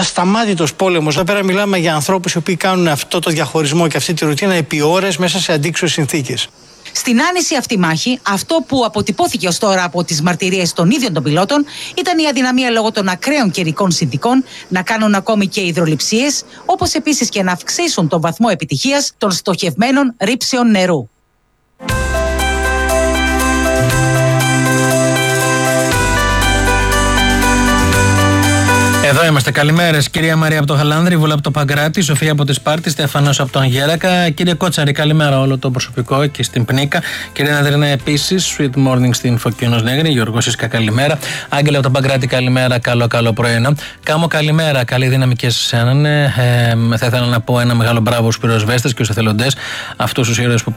ασταμάτητος πόλεμος. Εδώ πέρα μιλάμε για ανθρώπους οι οποίοι κάνουν αυτό το διαχωρισμό και αυτή τη ρουτίνα επί ώρες μέσα σε αντίξωες συνθήκες. Στην άνηση αυτή μάχη, αυτό που αποτυπώθηκε ως τώρα από τις μαρτυρίες των ίδιων των πιλότων ήταν η αδυναμία λόγω των ακραίων καιρικών συνθήκων να κάνουν ακόμη και υδρολειψίες, όπως επίσης και να αυξήσουν τον βαθμό επιτυχίας των στοχευμένων ρήψεων νερού. Εδώ είμαστε. Καλημέρες. Κυρία Μαρία από το Χαλάνδρη, Βούλα από το Παγκράτη, Σοφία από τη Σπάρτη, Στέφανος από τον Αγγέρακα. Κύριε Κότσαρη, καλημέρα όλο το προσωπικό εκεί στην Πνίκα. Κυρία Ναδρίνα επίσης, Sweet Morning στην Φωκίνος Νέγρη. Γιώργο Σίσκα, καλημέρα. Άγγελα από τον Παγκράτη, καλημέρα. Καλό πρωινό. Κάμω, καλημέρα. Καλή δύναμη και σε εσέναν. Θα ήθελα να πω ένα μεγάλο μπράβο στους πυροσβέστες και στους εθελοντές, αυτούς τους ήρωες που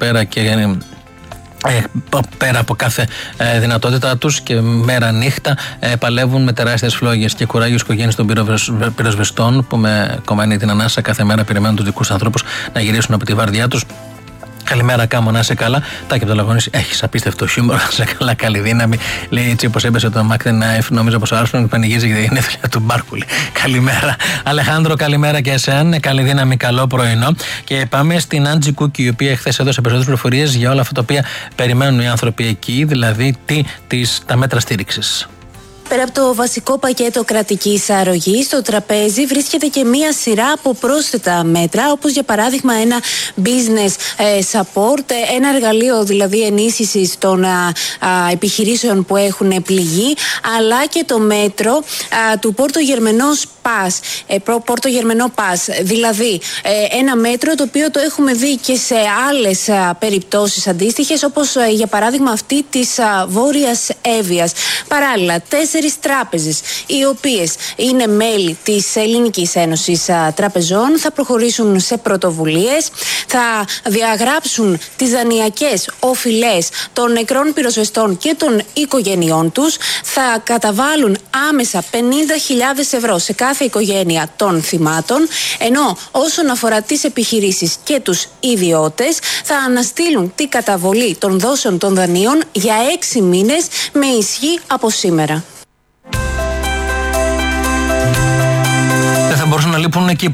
πέρα από κάθε δυνατότητα τους και μέρα νύχτα παλεύουν με τεράστιες φλόγες και κουράγιο οικογένειες των πυροσβεστών που με κομμένη την ανάσα κάθε μέρα περιμένουν τους δικούς ανθρώπους να γυρίσουν από τη βάρδιά τους. Καλημέρα, Κάμω, να είσαι καλά. Τάκη από το Λαγόνι, έχεις απίστευτο χιούμορ, να είσαι καλά, καλή δύναμη. Λέει έτσι όπως έπεσε το Mac the Knife, νομίζω πως ο Άρσον πανηγύζει για την γενέθλια του Μπάρκουλη. Καλημέρα. Αλεχάνδρο, καλημέρα και εσένα. Καλή δύναμη, καλό πρωινό. Και πάμε στην Άντζη Κούκη, η οποία χθες έδωσε περισσότερες πληροφορίες για όλα αυτά τα οποία περιμένουν οι άνθρωποι εκεί, δηλαδή τα μέτρα στήριξης. Πέρα από το βασικό πακέτο κρατικής αρρωγής, στο τραπέζι βρίσκεται και μία σειρά από πρόσθετα μέτρα, όπως για παράδειγμα ένα business support, ένα εργαλείο δηλαδή ενίσχυσης των επιχειρήσεων που έχουν πληγεί, αλλά και το μέτρο του Πόρτο Γερμενός Πόρτο Γερμενό Πας, δηλαδή ένα μέτρο το οποίο το έχουμε δει και σε άλλες περιπτώσεις αντίστοιχες, όπως για παράδειγμα αυτή της Βόρειας Εύβοιας. Παράλληλα, 4 τράπεζες οι οποίες είναι μέλη της Ελληνικής Ένωσης Τραπεζών θα προχωρήσουν σε πρωτοβουλίες, θα διαγράψουν τις δανειακές οφειλές των νεκρών πυροσβεστών και των οικογενειών τους, θα καταβάλουν άμεσα 50.000 ευρώ σε κάθε οικογένεια των θυμάτων, ενώ όσον αφορά τις επιχειρήσεις και τους ιδιώτες θα αναστείλουν την καταβολή των δόσεων των δανείων για 6 μήνες με ισχύ από σήμερα. Δεν θα μπορούσαν να λείπουν και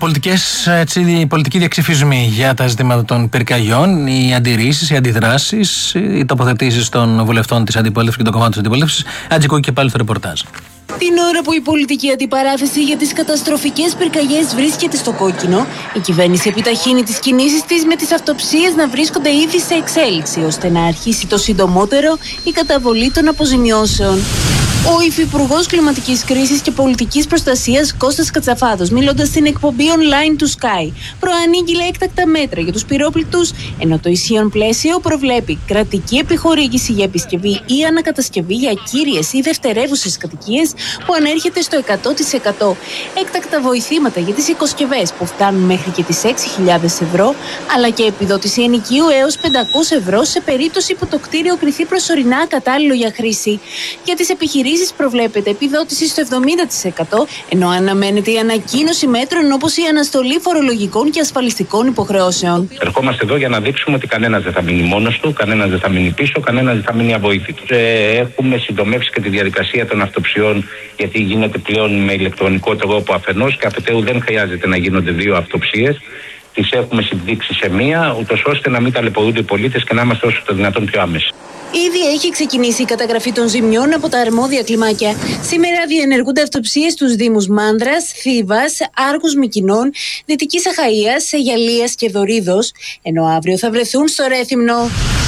οι πολιτικοί διαξυφισμοί για τα ζητήματα των πυρκαγιών, οι αντιρρήσεις, οι αντιδράσεις, οι τοποθετήσεις των βουλευτών της αντιπολίτευσης και των κομμάτων της αντιπολίτευσης. Ατζικούκη και πάλι στο ρεπορτάζ. Την ώρα που η πολιτική αντιπαράθεση για τις καταστροφικές πυρκαγιές βρίσκεται στο κόκκινο, η κυβέρνηση επιταχύνει τις κινήσεις της με τις αυτοψίες να βρίσκονται ήδη σε εξέλιξη, ώστε να αρχίσει το συντομότερο η καταβολή των αποζημιώσεων. Ο Υφυπουργός Κλιματικής Κρίσης και Πολιτικής Προστασίας Κώστας Κατσαφάδος, μιλώντας στην εκπομπή online του Sky, προανήγγειλε έκτακτα μέτρα για τους πυρόπληκτους, ενώ το ισχύον πλαίσιο προβλέπει κρατική επιχορήγηση για επισκευή ή ανακατασκευή για κύριες ή δευτερεύουσες κατοικίες που ανέρχεται στο 100%. Έκτακτα βοηθήματα για τις οικοσκευές που φτάνουν μέχρι και τις 6.000 ευρώ, αλλά και επιδότηση ενοικίου έως 500 ευρώ σε περίπτωση που το κτίριο κριθεί προσωρινά ακατάλληλο για χρήση. Για τις επιχειρήσεις προβλέπεται επιδότηση στο 70%, ενώ αναμένεται η ανακοίνωση μέτρων όπως η αναστολή φορολογικών και ασφαλιστικών υποχρεώσεων. Ερχόμαστε εδώ για να δείξουμε ότι κανένας δεν θα μείνει μόνος του, κανένας δεν θα μείνει πίσω, κανένας δεν θα μείνει αβοήθητος. Έχουμε συντομεύσει και τη διαδικασία των αυτοψιών, γιατί γίνεται πλέον με ηλεκτρονικό τρόπο αφενός και αφετέρου δεν χρειάζεται να γίνονται 2 αυτοψίες. Τις έχουμε συμπτύξει σε μία, ούτως ώστε να μην ταλαιπωρούνται οι πολίτες και να είμαστε όσο το δυνατόν πιο άμεση. Ήδη έχει ξεκινήσει η καταγραφή των ζημιών από τα αρμόδια κλιμάκια. Σήμερα διενεργούνται αυτοψίες στους Δήμους Μάνδρας, Θήβας, Άργους Μυκηνών, Δυτικής Αχαΐας, Αιγιαλίας και Δωρίδος, ενώ αύριο θα βρεθούν στο Ρέθυμνο.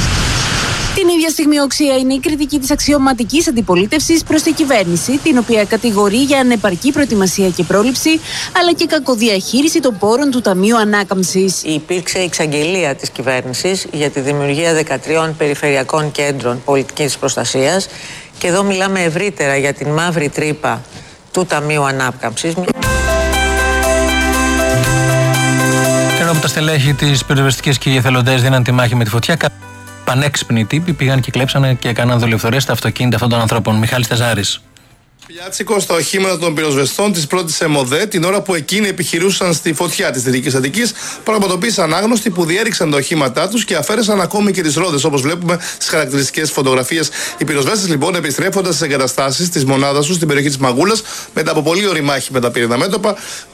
Την ίδια στιγμή οξία είναι η κριτική της αξιωματικής αντιπολίτευσης προς την κυβέρνηση, την οποία κατηγορεί για ανεπαρκή προετοιμασία και πρόληψη, αλλά και κακοδιαχείριση των πόρων του Ταμείου Ανάκαμψης. Υπήρξε εξαγγελία της κυβέρνησης για τη δημιουργία 13 περιφερειακών κέντρων πολιτικής προστασίας και εδώ μιλάμε ευρύτερα για την μαύρη τρύπα του Ταμείου Ανάκαμψης. Ενώ από τα στελέχη της πυροσβεστικής και οι εθελοντές δίναν τη μάχη με τη φωτιά, πανέξυπνοι τύποι πήγαν και κλέψανε και έκαναν δολιοφθορές στα αυτοκίνητα αυτών των ανθρώπων. Μιχάλης Τεζάρης. Πιάτσικο στα οχήματα των πυροσβεστών της πρώτης ΕΜΟΔΕ, την ώρα που εκείνοι επιχειρούσαν στη φωτιά της Δυτικής Αττικής, πραγματοποίησαν άγνωστοι που διέριξαν τα οχήματά τους και αφαίρεσαν ακόμη και τις ρόδες, όπως βλέπουμε στις χαρακτηριστικές φωτογραφίες. Οι πυροσβέστες λοιπόν, επιστρέφοντας στις εγκαταστάσεις της μονάδας τους στην περιοχή της Μαγούλας, μετά από πολύ ωρή μάχη με τα πυρηνά μέτωπα,